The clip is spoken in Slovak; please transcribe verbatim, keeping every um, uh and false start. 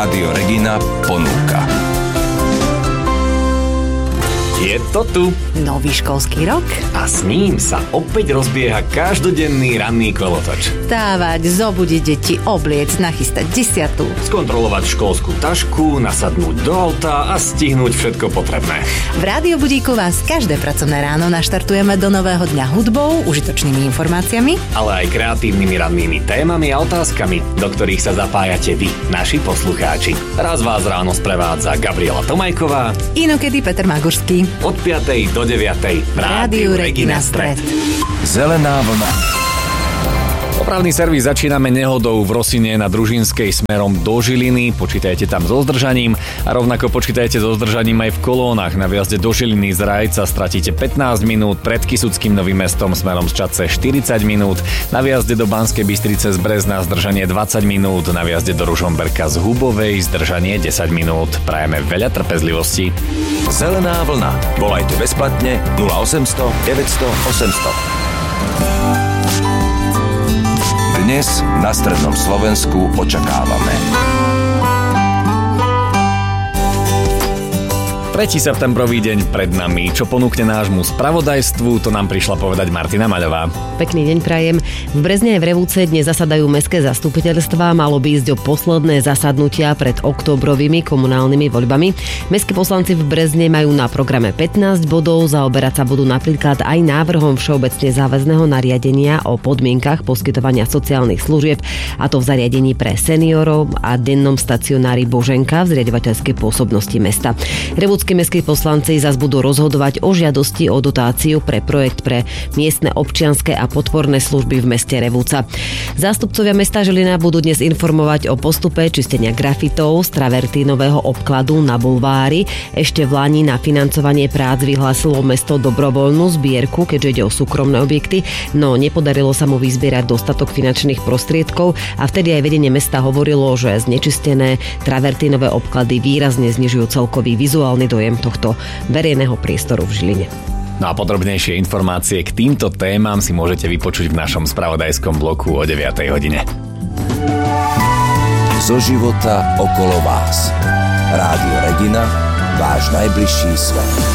Rádio Regina ponúka. Je to tu. Nový školský rok. A s ním sa opäť rozbieha každodenný ranný kolotoč. Vstávať, zobudiť deti, obliecť, nachystať desiatu. Skontrolovať školskú tašku, nasadnúť do auta a stihnúť všetko potrebné. V Rádiu Budíku vás každé pracovné ráno naštartujeme do nového dňa hudbou, užitočnými informáciami, ale aj kreatívnymi rannými témami a otázkami, do ktorých sa zapájate vy, naši poslucháči. Raz vás ráno sprevádza Gabriela Tomajková, inokedy Peter Magurský. Od piatej do deviatej v Rádiu Regina Stred. Zelená vlna. Opravný servis začíname nehodou v Rosine na Družinskej smerom do Žiliny. Počítajte tam so zdržaním a rovnako počítajte so zdržaním aj v kolónach. Na viazde do Žiliny z Rajca stratíte pätnásť minút, pred Kysuckým Novým Mestom smerom z Čadce štyridsať minút, na viazde do Banskej Bystrice z Brezna zdržanie dvadsať minút, na viazde do Ružomberka z Hubovej zdržanie desať minút. Prajeme veľa trpezlivosti. Zelená vlna. Volajte bezplatne nula osemsto deväťsto osemsto. Dnes na strednom Slovensku očakávame tretí septembrový deň pred nami. Čo ponúkne nášmu spravodajstvu, to nám prišla povedať Martina Maľová. Pekný deň prajem. V Brezne aj v Revúce dnes zasadajú mestské zastupiteľstvá. Malo by ísť o posledné zasadnutia pred októbrovými komunálnymi voľbami. Mestskí poslanci v Brezne majú na programe pätnásť bodov. Zaoberať sa budú napríklad aj návrhom všeobecne záväzného nariadenia o podmienkach poskytovania sociálnych služieb, a to v zariadení pre seniorov a dennom stacionári Boženka v zriaďovateľskej pôsobnosti mesta. Revúcky mestskí poslanci zas budú rozhodovať o žiadosti o dotáciu pre projekt pre miestne občianske a podporné služby v meste Revúca. Zástupcovia mesta Žilina budú dnes informovať o postupe čistenia grafitov z travertínového obkladu na bulvári. Ešte v lani na financovanie prác vyhlásilo mesto dobrovoľnú zbierku, keďže ide o súkromné objekty, no nepodarilo sa mu vyzbierať dostatok finančných prostriedkov a vtedy aj vedenie mesta hovorilo, že znečistené travertínové obklady výrazne znižujú celkový vizuálny dojem tohto verejného priestoru v Žiline. No a podrobnejšie informácie k týmto témam si môžete vypočuť v našom spravodajskom bloku o deviatej hodine. Zo života okolo vás. Rádio Regina, váš najbližší svet.